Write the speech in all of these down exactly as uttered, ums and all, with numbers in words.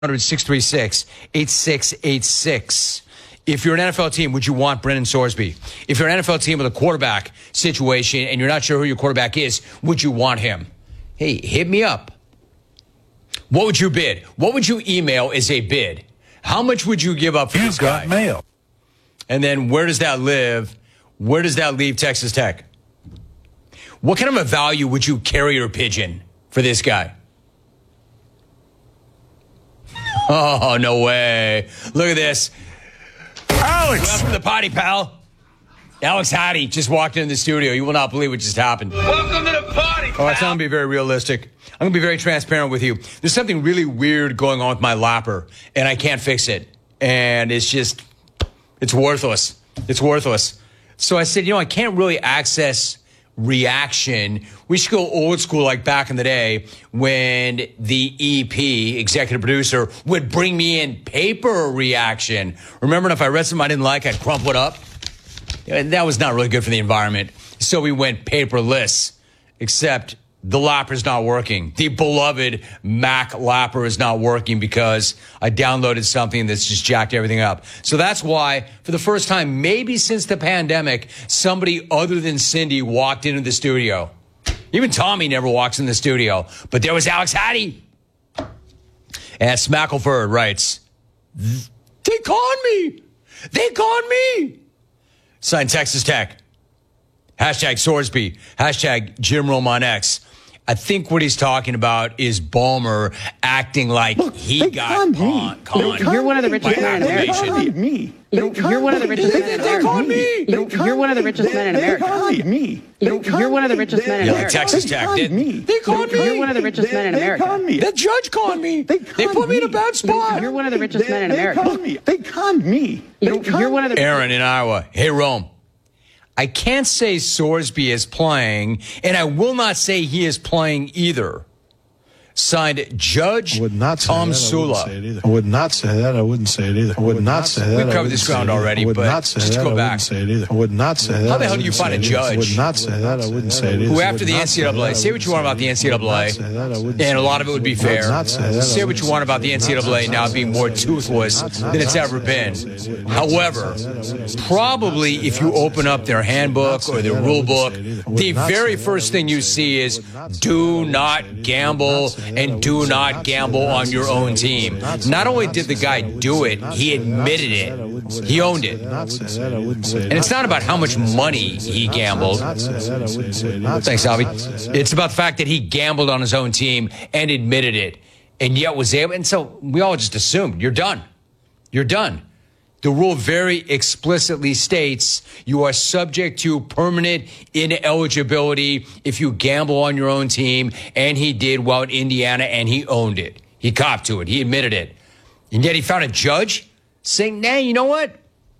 six three six, eight six eight six. If you're an N F L team, would you want Brendan Sorsby? If you're an N F L team with a quarterback situation and you're not sure who your quarterback is, would you want him? Hey, hit me up. What would you bid? What would you email as a bid? How much would you give up for You've this guy? got mail. And then where does that live? Where does that leave Texas Tech? What kind of a value would you carrier pigeon for this guy? Oh, no way. Look at this. Alex! Welcome to the potty, pal. Alex Hattie just walked into the studio. You will not believe what just happened. Welcome to the party, pal. Oh, I'm going to be very realistic. I'm going to be very transparent with you. There's something really weird going on with my lapper, and I can't fix it. And it's just, it's worthless. It's worthless. So I said, you know, I can't really access reaction. We should go old school like back in the day when the E P, executive producer, would bring me in paper reaction. Remember, if I read something I didn't like, I'd crumple it up. That was not really good for the environment. So we went paperless, except the lapper is not working. The beloved Mac lapper is not working because I downloaded something that's just jacked everything up. So that's why, for the first time, maybe since the pandemic, somebody other than Cindy walked into the studio. Even Tommy never walks in the studio. But there was Alex Hattie. And Smackleford writes, they conned me. They conned me. Signed Texas Tech. Hashtag Sorsby. Hashtag Jim Roman X. I think what he's talking about is Ballmer acting like Look, he got conned. Con, You're one of the richest men in America. They conned me. You're, you're one of the richest men in They America. conned me. You're, you're one of the richest men in America. They conned me. You're, you're one of the richest men in Yeah, America. Texas Tech did. They conned me. You're one of the richest men in America. They conned me. The judge conned me. They, They put me in a bad spot. You're one of the richest men in America. They conned me. They conned me. You're, you're one of the Aaron in Iowa. Hey, Rome. I can't say Sorsby is playing, and I will not say he is playing either. Signed Judge I would not say Tom that. Sula. I wouldn't say it either. I would not say that. I wouldn't say it either. I would not say that. We've I covered wouldn't this say ground it either. already, I would but not say just that. go I back. wouldn't say it either. I would not say that. How the I hell do you wouldn't find say a it either. I judge would not say that. I wouldn't say it either. Who, I after would the not N say C double A, that. I say what you want about the N C double A, wouldn't say that. I wouldn't say and a lot that. of it would be I would fair. not say that. I Say what you wouldn't want about the N C double A now being more toothless than it's ever been. However, probably if you open up their handbook or their rule book, the very first thing you see is do not gamble and do not gamble on your own team. Not only did the guy do it, he admitted it. He owned it. And it's not about how much money he gambled. Thanks, Alvy. It's about the fact that he gambled on his own team and admitted it, and yet was able. And so we all just assumed you're done. You're done. The rule very explicitly states you are subject to permanent ineligibility if you gamble on your own team, and he did while in Indiana, and he owned it. He copped to it. He admitted it. And yet he found a judge saying, nah, you know what?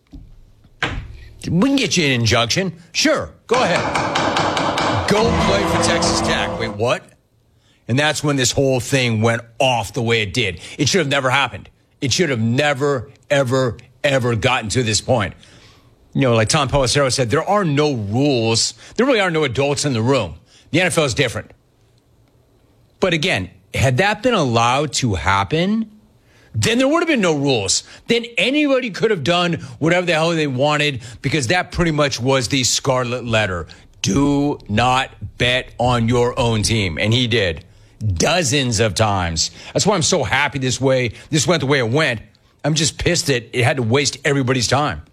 We can get you an injunction. Sure, go ahead. Go play for Texas Tech. Wait, what? And that's when this whole thing went off the way it did. It should have never happened. It should have never, ever, ever gotten to this point. You know, like Tom Pelissero said, there are no rules. There really are no adults in the room. The N F L is different. But again, had that been allowed to happen, then there would have been no rules. Then anybody could have done whatever the hell they wanted, because that pretty much was the scarlet letter. Do not bet on your own team. And he did dozens of times. That's why I'm so happy this way. This went the way it went. I'm just pissed that it had to waste everybody's time.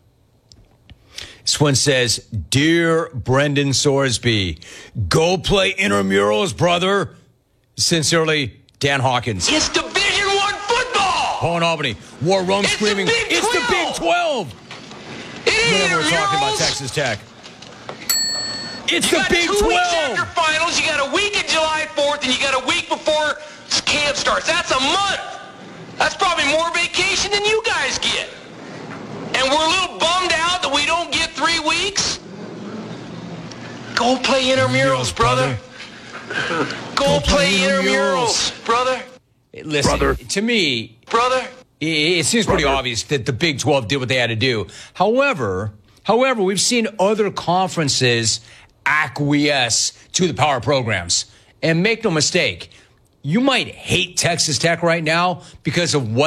This one says, Dear Brendan Sorsby, go play intramurals, brother. Sincerely, Dan Hawkins. It's Division One football. Paul in Albany. War Rome It's screaming, the Big it's the Big twelve. It ain't Whenever we're talking about intramurals. Texas Tech. It's You the got Big two weeks after twelve. finals. You got a week of July fourth, and you got a week before camp starts. That's a month. That's probably more vacation than you guys get. And we're a little bummed out that we don't get three weeks. Go play intramurals, brother. Go play intramurals, brother. Listen, Brother. to me, Brother. it, it seems pretty Brother. obvious that the Big twelve did what they had to do. However, however, we've seen other conferences acquiesce to the power programs. And make no mistake, you might hate Texas Tech right now because of what